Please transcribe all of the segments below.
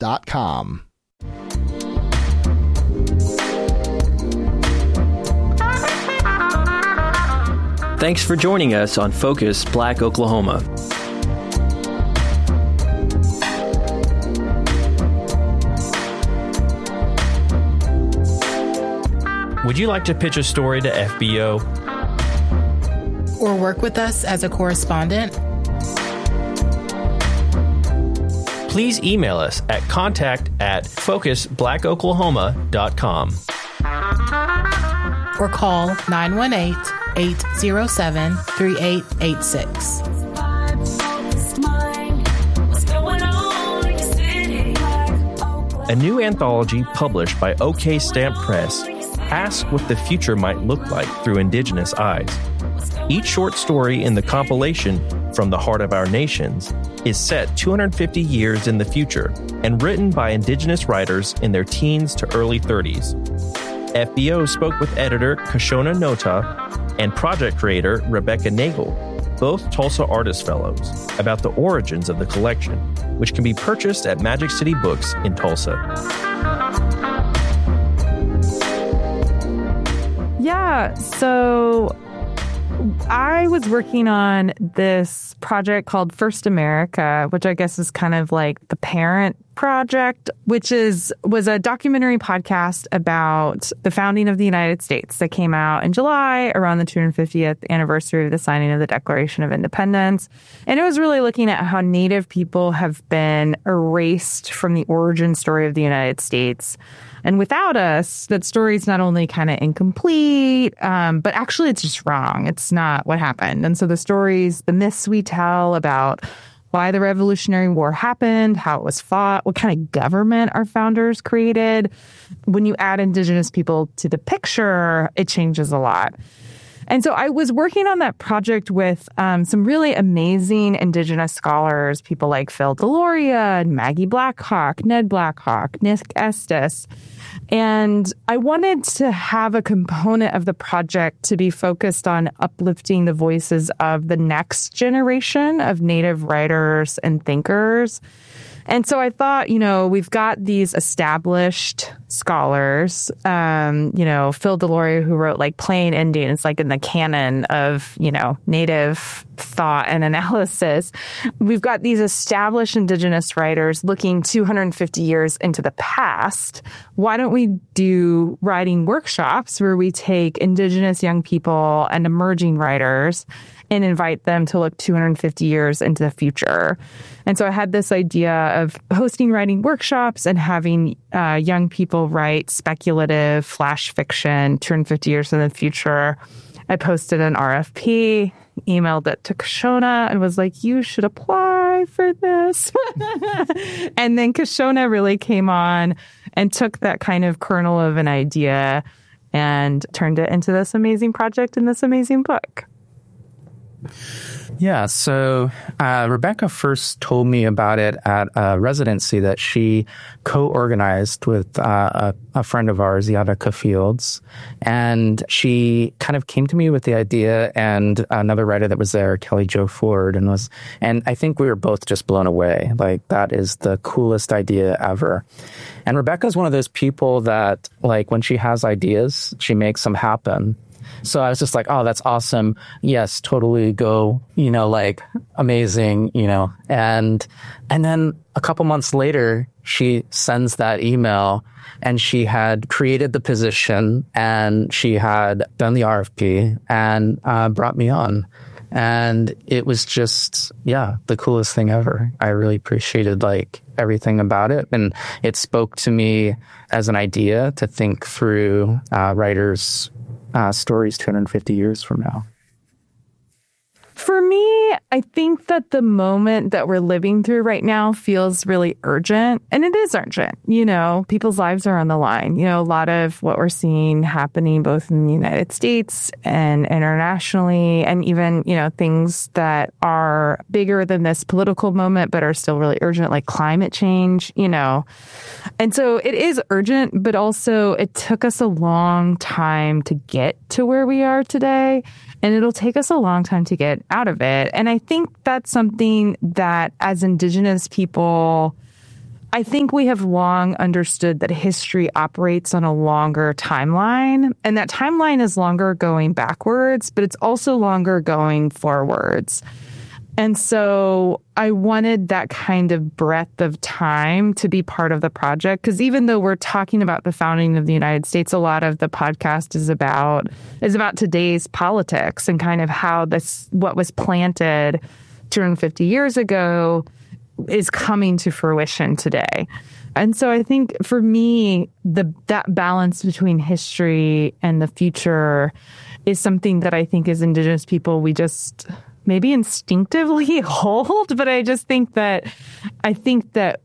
focusblackOklahoma.com. Thanks for joining us on Focus Black Oklahoma. Would you like to pitch a story to FBO? Or work with us as a correspondent? Please email us at contact@focusblackoklahoma.com. Or call 918-807-3886. A new anthology published by OK Stamp Press asks what the future might look like through Indigenous eyes. Each short story in the compilation, From the Heart of Our Nations, is set 250 years in the future and written by Indigenous writers in their teens to early 30s. FBO spoke with editor Kashona Nota and project creator Rebecca Nagel, both Tulsa Artist Fellows, about the origins of the collection, which can be purchased at Magic City Books in Tulsa. Yeah, so I was working on this project called First America, which I guess is kind of like the parent project, which was a documentary podcast about the founding of the United States that came out in July around the 250th anniversary of the signing of the Declaration of Independence. And it was really looking at how Native people have been erased from the origin story of the United States. And without us, that story is not only kind of incomplete, but actually it's just wrong. It's not what happened. And so the stories, the myths we tell about why the Revolutionary War happened, how it was fought, what kind of government our founders created, when you add Indigenous people to the picture, it changes a lot. And so I was working on that project with some really amazing Indigenous scholars, people like Phil Deloria and Maggie Blackhawk, Ned Blackhawk, Nick Estes. And I wanted to have a component of the project to be focused on uplifting the voices of the next generation of Native writers and thinkers. And so I thought, we've got these established scholars, Phil Deloria, who wrote like Plain Indian. It's like in the canon of, Native thought and analysis. We've got these established Indigenous writers looking 250 years into the past. Why don't we do writing workshops where we take Indigenous young people and emerging writers and invite them to look 250 years into the future? And so I had this idea of hosting writing workshops and having young people write speculative flash fiction 250 years in the future. I posted an RFP, emailed it to Kashona, and was like, you should apply for this. And then Kashona really came on and took that kind of kernel of an idea and turned it into this amazing project and this amazing book. Yeah, so Rebecca first told me about it at a residency that she co-organized with a friend of ours, Yadika Fields. And she kind of came to me with the idea, and another writer that was there, Kelly Jo Ford, and I think we were both just blown away. Like, that is the coolest idea ever. And Rebecca's one of those people that, like, when she has ideas, she makes them happen. So I was just like, oh, that's awesome. Yes, totally go, amazing, And then a couple months later, she sends that email, and she had created the position, and she had done the RFP and brought me on. And it was just, the coolest thing ever. I really appreciated everything about it. And it spoke to me as an idea to think through writers' stories 250 years from now. For me, I think that the moment that we're living through right now feels really urgent. And it is urgent. People's lives are on the line. A lot of what we're seeing happening both in the United States and internationally, and even, things that are bigger than this political moment, but are still really urgent, like climate change, And so it is urgent, but also it took us a long time to get to where we are today. And it'll take us a long time to get out of it. And I think that's something that as Indigenous people, I think we have long understood that history operates on a longer timeline, and that timeline is longer going backwards, but it's also longer going forwards. And so I wanted that kind of breadth of time to be part of the project, because even though we're talking about the founding of the United States, a lot of the podcast is about today's politics and kind of how what was planted 250 years ago is coming to fruition today. And so I think for me, that balance between history and the future is something that I think as Indigenous people, we just maybe instinctively hold, but I think that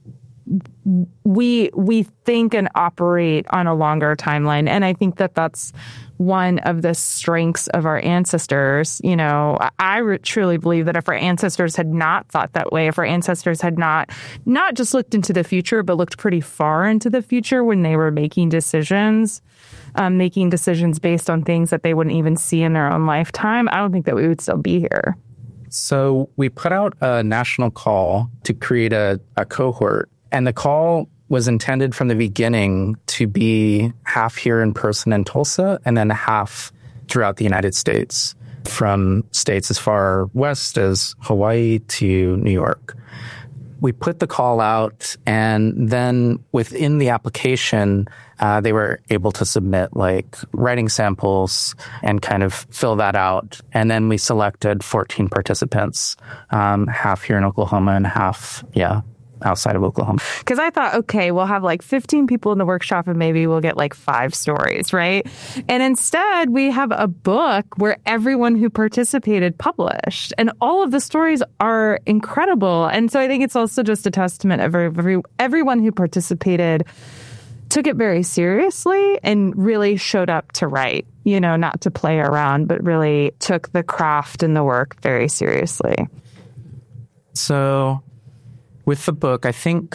we think and operate on a longer timeline. And I think that that's one of the strengths of our ancestors. You know, I truly believe that if our ancestors had not thought that way, if our ancestors had not just looked into the future, but looked pretty far into the future when they were making decisions based on things that they wouldn't even see in their own lifetime, I don't think that we would still be here. So we put out a national call to create a cohort, and the call was intended from the beginning to be half here in person in Tulsa and then half throughout the United States, from states as far west as Hawaii to New York. We put the call out, and then within the application, they were able to submit like writing samples and kind of fill that out. And then we selected 14 participants, half here in Oklahoma and half, outside of Oklahoma. Because I thought, okay, we'll have like 15 people in the workshop and maybe we'll get like 5 stories, right? And instead, we have a book where everyone who participated published, and all of the stories are incredible. And so I think it's also just a testament of everyone who participated took it very seriously and really showed up to write, you know, not to play around, but really took the craft and the work very seriously. So with the book, I think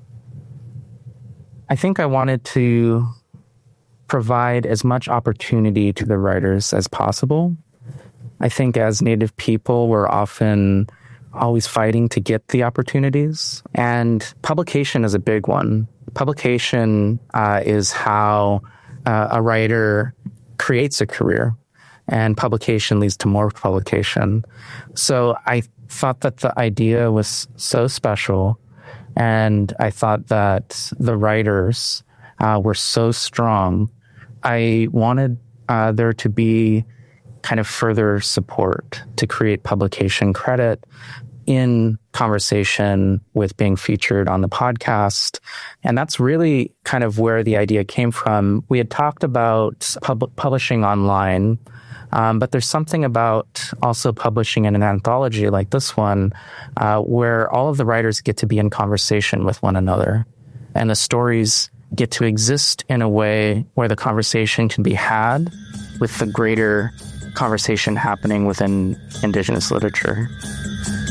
I wanted to provide as much opportunity to the writers as possible. I think as Native people, we're often always fighting to get the opportunities, and publication is a big one. Publication is how a writer creates a career, and publication leads to more publication. So I thought that the idea was so special, and I thought that the writers were so strong. I wanted there to be kind of further support to create publication credit in conversation with being featured on the podcast. And that's really kind of where the idea came from. We had talked about publishing online, but there's something about also publishing in an anthology like this one, where all of the writers get to be in conversation with one another, and the stories get to exist in a way where the conversation can be had with the greater conversation happening within Indigenous literature.